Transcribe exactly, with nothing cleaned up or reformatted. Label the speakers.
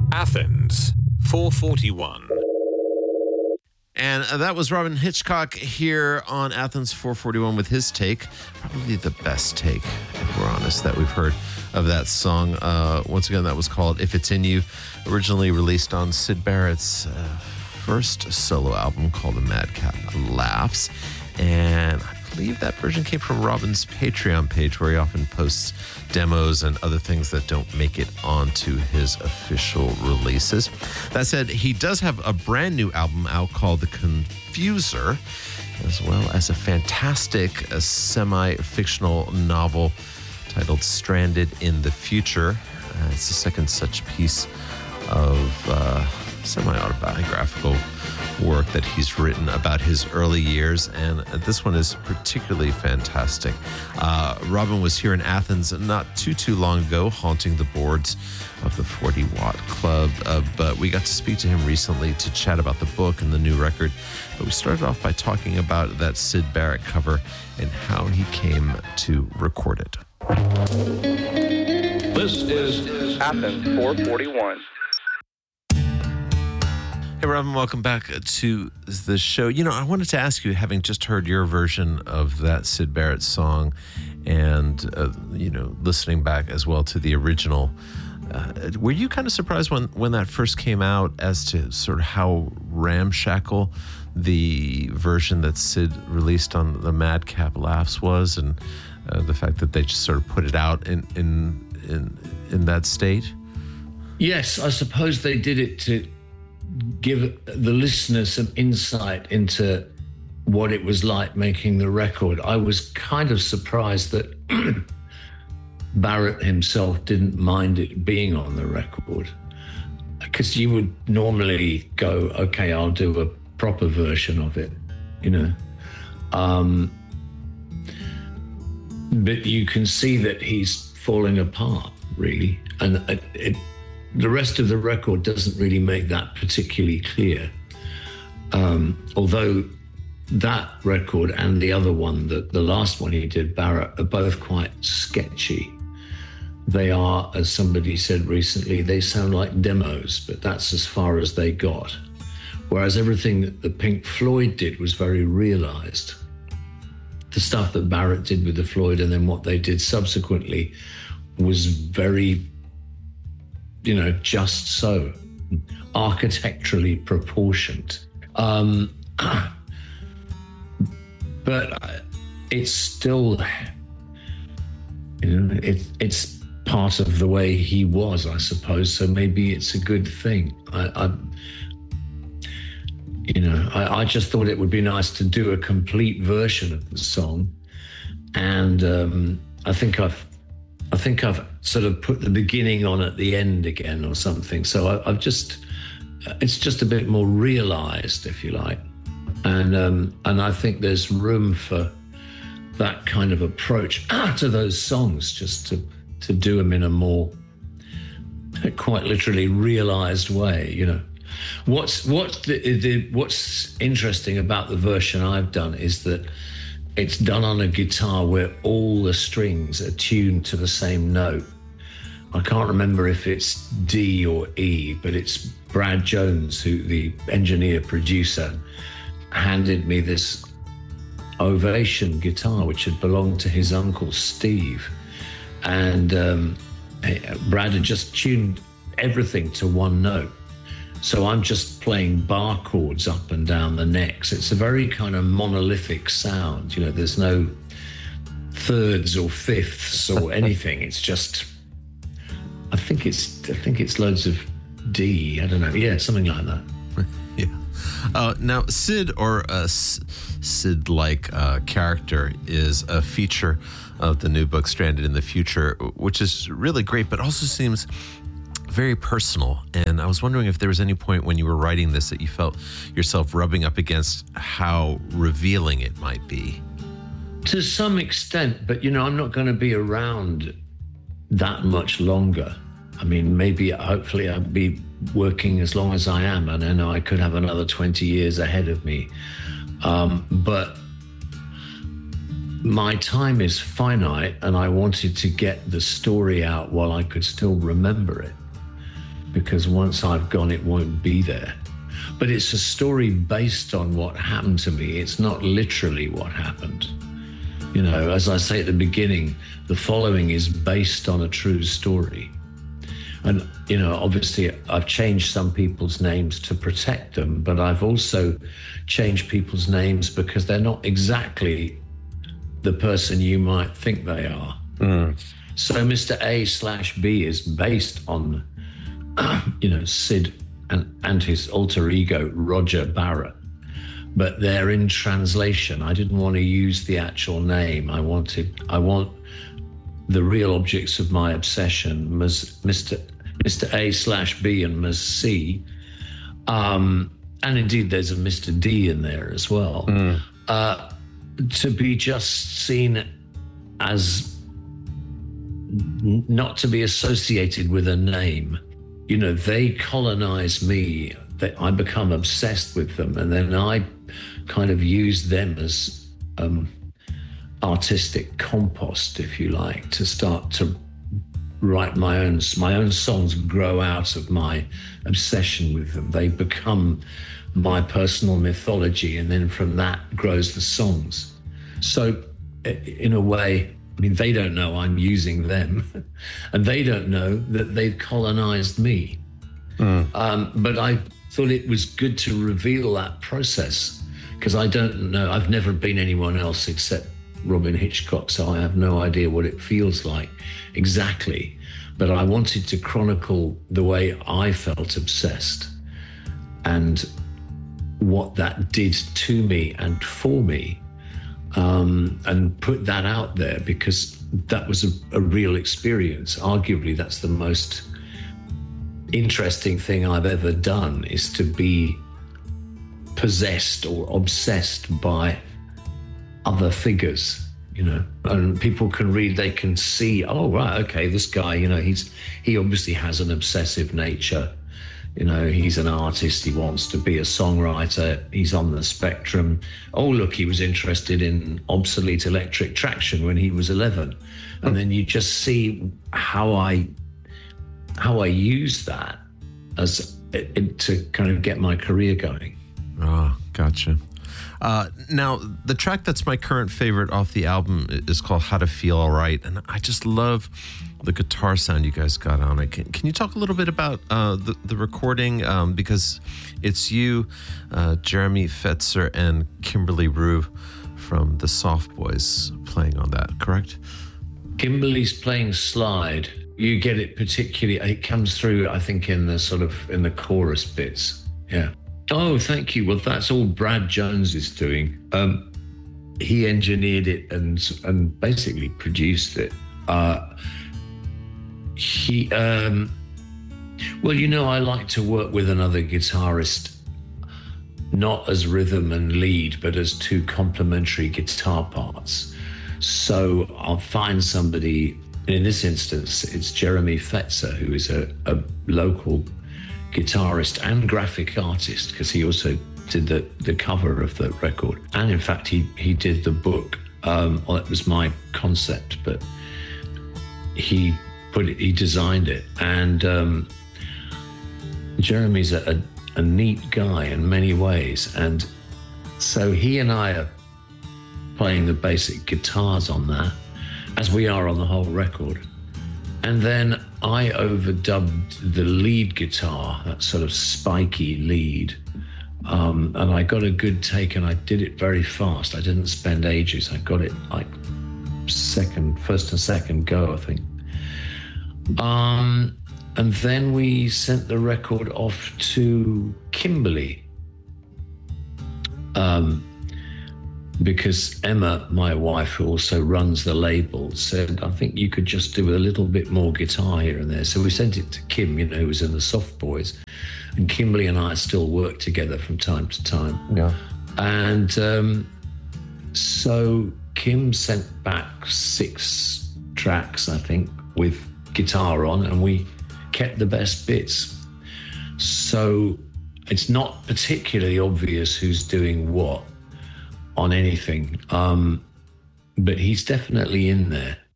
Speaker 1: Athens, four forty-one.
Speaker 2: And uh, that was Robyn Hitchcock here on Athens four forty-one with his take, probably the best take, if we're honest, that we've heard of that song. Uh, once again, that was called If It's In You, originally released on Syd Barrett's uh, first solo album called The Madcap Laughs. And I believe that version came from Robyn's Patreon page, where he often posts demos and other things that don't make it onto his official releases. That said, he does have a brand new album out called The Confuser, as well as a fantastic uh, semi-fictional novel titled Stranded in the Future. Uh, it's the second such piece of uh, semi-autobiographical work that he's written about his early years, and this one is particularly fantastic. Uh, Robyn was here in Athens not too, too long ago, haunting the boards of the forty watt Club, uh, but we got to speak to him recently to chat about the book and the new record. But we started off by talking about that Syd Barrett cover and how he came to record it.
Speaker 3: This is Athens four forty-one.
Speaker 2: Hey, Robyn, welcome back to the show. You know, I wanted to ask you, having just heard your version of that Syd Barrett song and, uh, you know, listening back as well to the original, uh, were you kind of surprised when, when that first came out as to sort of how ramshackle the version that Syd released on the Madcap Laughs was, and uh, the fact that they just sort of put it out in, in, in, in that state?
Speaker 4: Yes, I suppose they did it to give the listener some insight into what it was like making the record. I was kind of surprised that Barrett himself didn't mind it being on the record, because you would normally go, okay, I'll do a proper version of it, you know. Um, but you can see that he's falling apart, really. And it, it the rest of the record doesn't really make that particularly clear. Um, although that record and the other one, the, the last one he did, Barrett, are both quite sketchy. They are, as somebody said recently, they sound like demos, but that's as far as they got. Whereas everything that the Pink Floyd did was very realized. The stuff that Barrett did with the Floyd and then what they did subsequently was very, you know, just so, architecturally proportioned. Um, but it's still, you know, it, it's part of the way he was, I suppose, so maybe it's a good thing. I, I you know, I, I just thought it would be nice to do a complete version of the song, and um, I think I've I think I've sort of put the beginning on at the end again or something. So I, I've just, it's just a bit more realized, if you like. And um, and I think there's room for that kind of approach to those songs, just to, to do them in a more, quite literally realized way, you know. What's, what's, the, the, what's interesting about the version I've done is that it's done on a guitar where all the strings are tuned to the same note. I can't remember if it's D or E, but it's Brad Jones, who the engineer producer, handed me this Ovation guitar, which had belonged to his uncle Steve. And um, Brad had just tuned everything to one note. So I'm just playing bar chords up and down the necks. It's a very kind of monolithic sound. You know, there's no thirds or fifths or anything. It's just, I think it's, I think it's loads of D. I don't know. Yeah, something like that.
Speaker 2: Yeah. Uh, now, Syd, or a Syd-like uh, character, is a feature of the new book, Stranded in the Future, which is really great, but also seems very personal. And I was wondering if there was any point when you were writing this that you felt yourself rubbing up against how revealing it might be.
Speaker 4: To some extent, but you know, I'm not going to be around that much longer. I mean, maybe, hopefully I'll be working as long as I am, and I know I could have another twenty years ahead of me. Um, but my time is finite, and I wanted to get the story out while I could still remember it. because once I've gone, it won't be there. But it's a story based on what happened to me. It's not literally what happened. You know, as I say at the beginning, the following is based on a true story. And, you know, obviously I've changed some people's names to protect them, but I've also changed people's names because they're not exactly the person you might think they are. Mm. So Mister A slash B is based on, you know, Sid and, and his alter ego, Roger Barrett. But they're in translation. I didn't want to use the actual name. I wanted, I want the real objects of my obsession, Mister Mister A slash B and Miz C. Um, and indeed, there's a Mister D in there as well. Mm. Uh, to be just seen as not to be associated with a name. You know, they colonize me, they, I become obsessed with them, and then I kind of use them as um, artistic compost, if you like, to start to write my own, my own songs grow out of my obsession with them. They become my personal mythology, and then from that grows the songs. So in a way, I mean, they don't know I'm using them, and they don't know that they've colonized me. Mm. Um, but I thought it was good to reveal that process, because I don't know, I've never been anyone else except Robyn Hitchcock, so I have no idea what it feels like exactly. But I wanted to chronicle the way I felt obsessed and what that did to me and for me. Um, and put that out there because that was a, a real experience. Arguably, that's the most interesting thing I've ever done, is to be possessed or obsessed by other figures, you know. And people can read, they can see, oh, right, okay, this guy, you know, he's he obviously has an obsessive nature. You know, he's an artist, he wants to be a songwriter, he's on the spectrum. Oh, look, he was interested in obsolete electric traction when he was eleven. And then you just see how I how I use that as it, to kind of get my career going.
Speaker 2: Oh, gotcha. Uh, now, the track that's my current favorite off the album is called How to Feel All Right. And I just love the guitar sound you guys got on it. Can, can you talk a little bit about uh, the, the recording? Um, because it's you, uh, Jeremy Fetzer, and Kimberly Rue from the Soft Boys playing on that, correct?
Speaker 4: Kimberly's playing slide. You get it particularly, it comes through, I think, in the sort of, in the chorus bits. Yeah. Oh, thank you. Well, that's all Brad Jones is doing. Um, he engineered it and and basically produced it. Uh, he, um, well, you know, I like to work with another guitarist, not as rhythm and lead, but as two complementary guitar parts. So I'll find somebody, and in this instance, it's Jeremy Fetzer, who is a, a local guitarist and graphic artist, because he also did the, the cover of the record. And in fact, he, he did the book. Um, well, it was my concept, but he put it, he designed it. And um, Jeremy's a, a, a neat guy in many ways. And so he and I are playing the basic guitars on that, as we are on the whole record. And then I overdubbed the lead guitar, that sort of spiky lead. Um, and I got a good take, and I did it very fast. I didn't spend ages. I got it like second, first and second go, I think. Um, and then we sent the record off to Kimberly. Um, because Emma, my wife, who also runs the label, said, I think you could just do a little bit more guitar here and there. So we sent it to Kim, you know, who was in the Soft Boys. And Kimberly and I still work together from time to time. Yeah. And um, so Kim sent back six tracks, I think, with guitar on, and we kept the best bits. So it's not particularly obvious who's doing what on anything, um, but he's definitely in there.